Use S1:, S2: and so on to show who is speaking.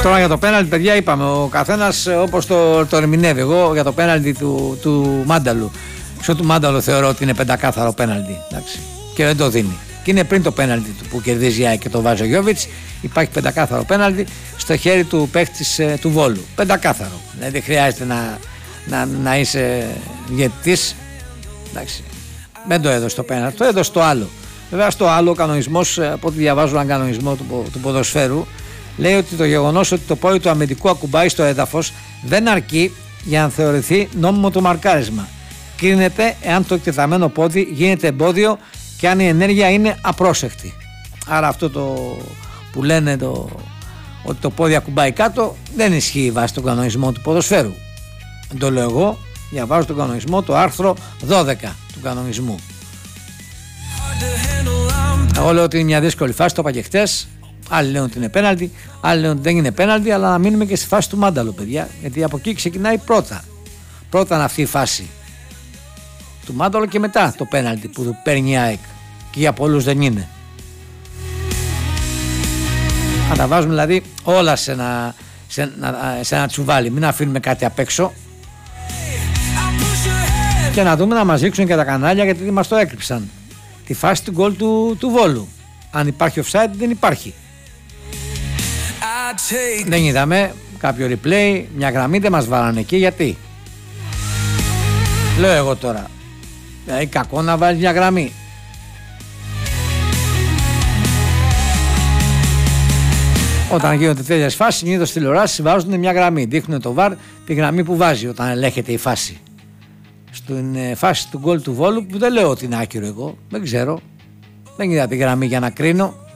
S1: Τώρα για το πέναλτι, παιδιά, είπαμε, ο καθένας όπως το ερμηνεύει. Εγώ για το πέναλτι του Μάνταλου. Του Μάνταλου θεωρώ ότι είναι πεντακάθαρο πέναλτι. Εντάξει. Και δεν το δίνει. Και είναι πριν το πέναλτι που κερδίζει η ΑΕΚ και το βάζει ο Γιόβιτς. Υπάρχει πεντακάθαρο πέναλτι στο χέρι του παίκτης του Βόλου. Πεντακάθαρο. Δηλαδή δεν χρειάζεται να είσαι διαιτητής. Εντάξει. Δεν το έδωσε το πέναλτι, το έδωσε το άλλο. Βέβαια στο άλλο ο κανονισμός, από ό,τι διαβάζω έναν κανονισμό του ποδοσφαίρου, λέει ότι το γεγονός ότι το πόδι του αμυντικού ακουμπάει στο έδαφος δεν αρκεί για να θεωρηθεί νόμιμο το μαρκάρισμα. Κρίνεται εάν το εκτεταμένο πόδι γίνεται εμπόδιο και αν η ενέργεια είναι απρόσεκτη. Άρα αυτό που λένε ότι το πόδι ακουμπάει κάτω δεν ισχύει βάσει τον κανονισμό του ποδοσφαίρου. Δεν το λέω εγώ, διαβάζω τον κανονισμό, το άρθρο 12 του κανονισμού. Εγώ λέω ότι είναι μια δύσκολη φάση, το είπα και χτες. Άλλοι λένε ότι είναι πέναλτι, άλλοι λένε ότι δεν είναι πέναλτι, αλλά να μείνουμε και στη φάση του Μάνταλου, παιδιά. Γιατί από εκεί ξεκινάει πρώτα. Πρώτα είναι αυτή η φάση του Μάνταλου και μετά το πέναλτι που παίρνει η ΑΕΚ. Και για πολλούς δεν είναι. Να τα βάζουμε δηλαδή όλα σε ένα τσουβάλι. Μην αφήνουμε κάτι απ' έξω. Και να δούμε να μας δείξουν και τα κανάλια γιατί μας το έκρυψαν. Τη φάση του γκολ του Βόλου. Αν υπάρχει offside, δεν υπάρχει. Δεν είδαμε κάποιο replay, μια γραμμή δεν μας βάλανε εκεί. Γιατί? Λέω εγώ τώρα. Δηλαδή κακό να βάλει μια γραμμή. Όταν γίνονται τέτοιες φάσεις, συνήθως τηλεοράσεις βάζουν μια γραμμή. Δείχνουν το VAR τη γραμμή που βάζει όταν ελέγχεται η φάση. Στην φάση του γκολ του Βόλου, που δεν λέω ότι είναι άκυρο εγώ, δεν ξέρω. Δεν είδα τη γραμμή για να κρίνω.